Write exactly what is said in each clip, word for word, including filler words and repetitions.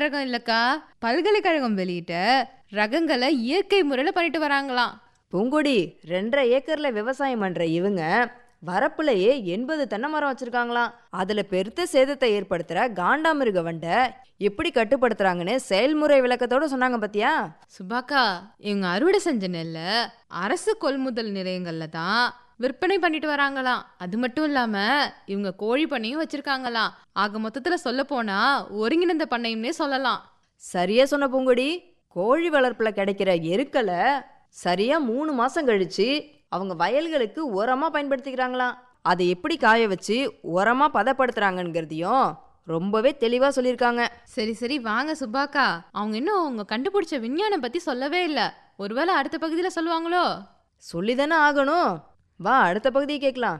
ரகம் இல்லக்கா, பல்கலைக்கழகம் வெளியிட்ட ரகங்களை இயற்கை முறையில பண்ணிட்டு வராங்களாம். பூங்கொடி, ரெண்டரை ஏக்கர்ல விவசாயம் பண்ற இவங்க வரப்புலயே எண்பது தென்னை மரம் வச்சிருக்காங்களாம். அதுல பெருத்த சேதத்தை ஏற்படுத்துற காண்டாமிருக வண்டை எப்படி கட்டுப்படுத்துறாங்கன்னு செயல்முறை விளக்கத்தோட சொன்னாங்க பத்தியா. சுபாக்கா, இவங்க அறுவடை செஞ்ச நெல்ல அரசு கொள்முதல் நிலையங்கள்ல தான் விற்பனை பண்ணிட்டு வராங்களாம். அது மட்டும் இல்லாம இவங்க கோழி பண்ணையும் வச்சிருக்காங்களாம். ஆக மொத்தத்துல சொல்ல போனா ஒருங்கிணைந்த பண்ணையும்னே சொல்லலாம். சரியா சொன்ன பூங்கொடி. கோழி வளர்ப்புல கிடைக்கிற எருக்களை சரியா மூணு மாசம் கழிச்சு அவங்க வயல்களுக்கு உரமா பயன்படுத்திக்கிறாங்களாம். அதை எப்படி காய வச்சு உரமா பதப்படுத்துறாங்கிறதையும் ரொம்பவே தெளிவா சொல்லியிருக்காங்க. சரி சரி வாங்க சுபாக்கா, அவங்க இன்னும் அவங்க கண்டுபிடிச்ச விஞ்ஞானம் பத்தி சொல்லவே இல்லை. ஒருவேளை அடுத்த பகுதியில சொல்லுவாங்களோ? சொல்லிதானே ஆகணும். வா, அடுத்த பகுதியை கேட்கலாம்.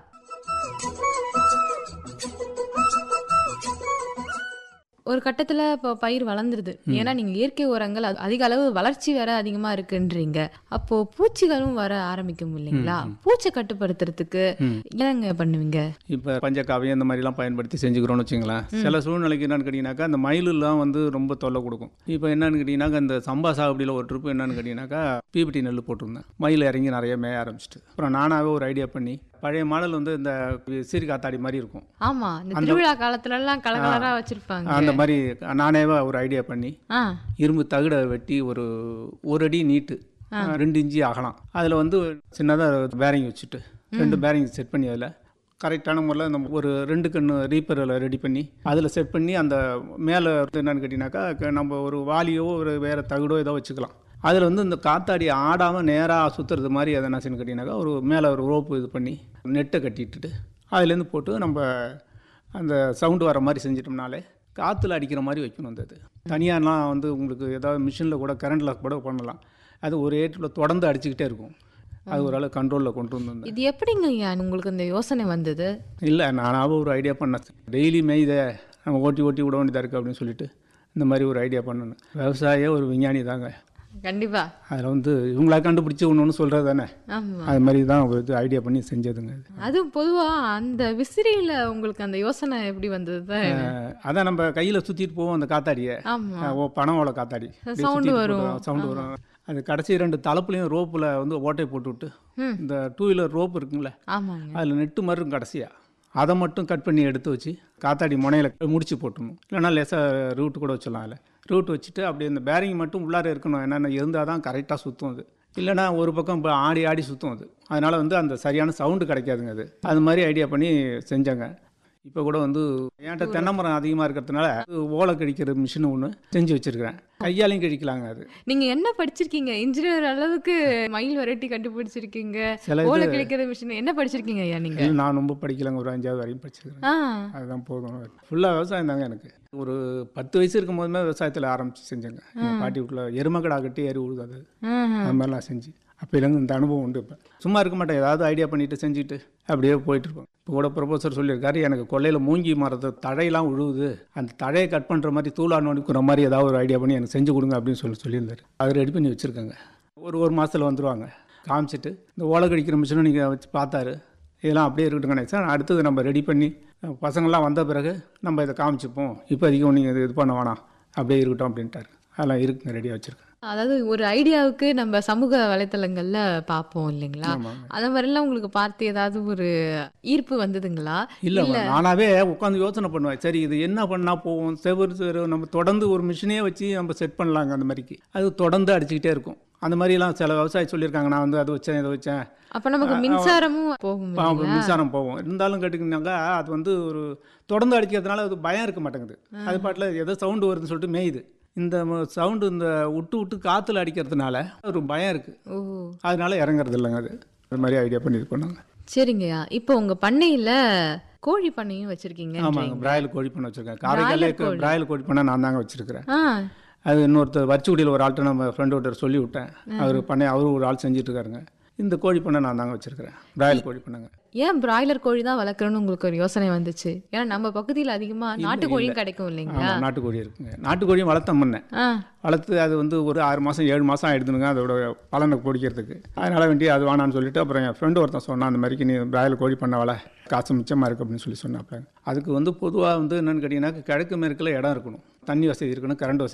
ஒரு கட்டத்துல இப்போ பயிர் வளர்ந்துருது. ஏன்னா நீங்க இயற்கை உரங்கள் அதிக அளவு வளர்ச்சி வேற அதிகமா இருக்குன்றீங்க. அப்போ பூச்சிகளும் வர ஆரம்பிக்கும் இல்லைங்களா? பூச்சி கட்டுப்படுத்துறதுக்கு என்னங்க பண்ணுவீங்க? இப்ப பஞ்சகாவியம் இந்த மாதிரி எல்லாம் பயன்படுத்தி செஞ்சுக்கிறோம்னு வச்சுங்களேன். சில சூழ்நிலைக்கு என்னன்னு கேட்டீங்கன்னாக்கா அந்த மயிலெல்லாம் வந்து ரொம்ப தொல்லை கொடுக்கும். இப்போ என்னன்னு கேட்டீங்கன்னாக்கா இந்த சம்பா சாகுபடியில் ஒரு ட்ரிப்பு என்னன்னு கேட்டீங்கன்னாக்கா பிபிடி நெல் போட்டிருந்தேன். மயில் இறங்கி நிறைய மேய ஆரம்பிச்சிட்டு அப்புறம் நானாவே ஒரு ஐடியா பண்ணி பழைய மாடல் வந்து இந்த சீரி காத்தாடி மாதிரி இருக்கும். ஆமா, இந்த திருவிழா காலத்துல எல்லாம் கலகலரா வச்சிருப்பாங்க. அந்த மாதிரி நானே ஒரு ஐடியா பண்ணி இரும்பு தகுடை வெட்டி ஒரு ஒரு அடி நீட்டு ரெண்டு இன்ச்சு ஆகலாம். அதில் வந்து சின்னதாக பேரிங் வச்சுட்டு ரெண்டு பேரிங் செட் பண்ணி அதில் கரெக்டான முறையில் நம்ம ஒரு ரெண்டு கன்று ரீப்பரில் ரெடி பண்ணி அதில் செட் பண்ணி அந்த மேலே என்னென்னு கேட்டிங்கனாக்கா நம்ம ஒரு வாலியோ ஒரு வேறு தகுடோ ஏதோ வச்சுக்கலாம். அதில் வந்து இந்த காத்தாடி ஆடாமல் நேராக சுற்றுறது மாதிரி அதை என்ன செய்யணும் கேட்டிங்கனாக்கா ஒரு மேலே ஒரு ரோப்பு இது பண்ணி நெட்டை கட்டிட்டுட்டு அதுலேருந்து போட்டு நம்ம அந்த சவுண்டு வர மாதிரி செஞ்சிட்டோம்னாலே காற்றுல அடிக்கிற மாதிரி வைக்கணும். அந்த இது தனியாலாம் வந்து உங்களுக்கு ஏதாவது மிஷினில் கூட கரண்டில் கூட பண்ணலாம். அது ஒரு ஏற்றில் தொடர்ந்து அடிச்சுக்கிட்டே இருக்கும். அது ஓரளவு கண்ட்ரோலில் கொண்டு வந்து. இது எப்படிங்க ஐயா உங்களுக்கு இந்த யோசனை வந்தது? இல்லை, நானாக ஒரு ஐடியா பண்ணேன். டெய்லி மேய்தை நம்ம ஓட்டி ஓட்டி விட வேண்டியதாக இருக்குது அப்படின்னு சொல்லிட்டு இந்த மாதிரி ஒரு ஐடியா பண்ணணும். விவசாய ஒரு விஞ்ஞானி தாங்க. கண்டிப்பா அதில் வந்து இவங்களா கண்டுபிடிச்சி ஒன்று ஒன்று சொல்கிறது தானே. அது மாதிரி தான் ஒரு இது ஐடியா பண்ணி செஞ்சதுங்க. அதுவும் பொதுவாக அந்த விசிறியில் உங்களுக்கு அந்த யோசனை எப்படி வந்தது? அதான் நம்ம கையில் சுற்றிட்டு போவோம் அந்த காத்தாடியை. ஓ பணம் ஓலை காத்தாடி சவுண்டு வரும் சவுண்டு வரும். அது கடைசி ரெண்டு தலைப்புலையும் ரோப்பில் வந்து ஓட்டையை போட்டு விட்டு இந்த டூ வீலர் ரோப்பு இருக்குங்களே அதில் நெட்டு மாதிரி இருக்கும். கடைசியாக அதை மட்டும் கட் பண்ணி எடுத்து வச்சு காத்தாடி முனையில் முடிச்சு போட்டுடணும். இல்லைனா லேசாக ரூட்டு கூட வச்சிடலாம். அதில் ரூட் வச்சுட்டு அப்படியே இந்த பேரிங் மட்டும் உள்ளார இருக்கணும். என்னென்ன இருந்தால் தான் கரெக்டாக சுற்றும். அது இல்லைனா ஒரு பக்கம் இப்போ ஆடி ஆடி சுற்றும். அது அதனால் வந்து அந்த சரியான சவுண்டு கிடைக்காதுங்க. அது அது மாதிரி ஐடியா பண்ணி செஞ்சாங்க. இப்போ கூட வந்து என்கிட்ட தென்னை மரம் அதிகமாக இருக்கிறதுனால ஓலை கழிக்கிற மிஷின் ஒன்று செஞ்சு வச்சுருக்கிறேன். கையாலையும் கழிக்கலாங்க. அது நீங்கள் என்ன படிச்சிருக்கீங்க? இன்ஜினியர் அளவுக்கு மயில் வெரைட்டி கண்டுபிடிச்சிருக்கீங்க. ஓலை கழிக்கிற மிஷின் என்ன படிச்சிருக்கீங்க ஐயா நீங்கள்? நான் ரொம்ப படிக்கலாங்க. ஒரு அஞ்சாவது வரையும் படிச்சிருக்கேன். அதுதான் போதும். ஃபுல்லாக விவசாயம் தாங்க. எனக்கு ஒரு பத்து வயசு இருக்கும் போதுமே விவசாயத்தில் ஆரம்பித்து செஞ்சேங்க. பாட்டி வீட்டில் எருமக்கடா கட்டி ஏறி விழுது. அது அது மாதிரிலாம் செஞ்சு அப்போலேருந்து இந்த அனுபவம் உண்டு. இப்போ சும்மா இருக்க மாட்டேன், ஏதாவது ஐடியா பண்ணிவிட்டு செஞ்சுட்டு அப்படியே போயிட்டுருப்போம். இப்போ கூட ப்ரொஃபஸர் சொல்லியிருக்காரு, எனக்கு கொல்லையில் மூங்கி மரத்தை தழையெல்லாம் உழுவுது, அந்த தழையை கட் பண்ணுற மாதிரி தூளா நோண்டிக்கிற மாதிரி ஏதாவது ஒரு ஐடியா பண்ணி எனக்கு செஞ்சு கொடுங்க அப்படின்னு சொல்லி சொல்லியிருந்தார். அது ரெடி பண்ணி வச்சுருக்கேங்க. ஒரு ஒரு மாதத்தில் வந்துடுவாங்க. காமிச்சிட்டு இந்த ஓலை கடிக்கிற மிஷினும் நீங்கள் வச்சு பார்த்தாரு. இதெல்லாம் அப்படியே இருக்கட்டுங்க. நெக்ஸ்ட் அடுத்தது நம்ம ரெடி பண்ணி பசங்கள்லாம் வந்த பிறகு நம்ம இதை காமிச்சிப்போம். இப்போதைக்கும் நீங்கள் இது இது பண்ண வேணாம், அப்படியே இருக்கட்டும் அப்படின்ட்டார். அதெல்லாம் இருக்குங்க, ரெடியாக வச்சுருக்கேன். அதாவது ஒரு ஐடியாவுக்கு நம்ம சமூக வலைத்தளங்கள்ல பார்ப்போம் இல்லைங்களா? அந்த மாதிரிலாம் உங்களுக்கு பார்த்து ஏதாவது ஒரு ஈர்ப்பு வந்ததுங்களா? இல்லை, நானாவே உட்காந்து யோசனை பண்ணுவேன். சரி இது என்ன பண்ணால் போவோம், செவ்வறு செவரு நம்ம தொடர்ந்து ஒரு மிஷினே வச்சு நம்ம செட் பண்ணலாங்க. அந்த மாதிரிக்கு அது தொடர்ந்து அடிச்சுக்கிட்டே இருக்கும். அந்த மாதிரிலாம் சில விவசாயி சொல்லியிருக்காங்க. நான் வந்து அதை வச்சேன் இதை வச்சேன். அப்போ நமக்கு மின்சாரமும் போகும். மின்சாரம் போகும். இருந்தாலும் கேட்டுக்கிட்டாங்க அது வந்து ஒரு தொடர்ந்து அடிக்கிறதுனால அது பயம் இருக்க மாட்டேங்குது. அது பாட்டில் ஏதோ சவுண்டு வருதுன்னு சொல்லிட்டு மேயுது. இந்த சவுண்டு இந்த விட்டு விட்டு காற்றுல அடிக்கிறதுனால ஒரு பயம் இருக்குது. அதனால இறங்குறது இல்லைங்க. அது அது மாதிரி ஐடியா பண்ணி இது பண்ணாங்க. சரிங்கய்யா, இப்போ உங்கள் பண்ணையில் கோழி பண்ணையும் வச்சுருக்கீங்க? ஆமாங்க, பிராய்லர் கோழி பண்ணை வச்சுருக்கேன். காரைக்காலே பிராய்லர் கோழி பண்ணை நான் தாங்க வச்சுருக்கிறேன். அது இன்னொருத்தர் வரிச்சுக்குடியில் ஒரு ஆள்கிட்ட நம்ம ஃப்ரெண்டு ஒருத்தர் சொல்லி விட்டேன். அவர் பண்ணை அவரும் ஒரு ஆள் செஞ்சுட்டு இருக்காருங்க. இந்த கோழி பண்ணை நான் தாங்க வச்சுருக்கிறேன். பிராய்லர் கோழி பண்ணைங்க. ஏன் பிராய்லர் கோழி தான் வளர்க்கணும்னு உங்களுக்கு ஒரு யோசனை வந்துச்சு? ஏன்னா நம்ம பகுதியில் அதிகமாக நாட்டுக்கோழியும் கிடைக்கும் இல்லைங்களா? நாட்டுக்கோழி இருக்குங்க. நாட்டுக்கோழியும் வளர்த்தேன் முன்னே. வளர்த்து அது வந்து ஒரு ஆறு மாதம் ஏழு மாதம் ஆகிடுதுங்க அதோட பலனை பிடிக்கிறதுக்கு. அதனால் வேண்டி அது வேணான்னு சொல்லிட்டு அப்புறம் என் ஃப்ரெண்டு ஒருத்தன் சொன்னான், அந்த மாதிரிக்கு நீ பிராய்லர் கோழி பண்ண வள, காசு மிச்சமாக இருக்குது அப்படின்னு சொல்லி சொன்னாப்ப. அதுக்கு வந்து பொதுவாக வந்து என்னென்னு கேட்டிங்கன்னா கிழக்கு மேற்கில் இடம் இருக்கணும், தண்ணி வசதி இருக்கணும், கரண்ட் வசதி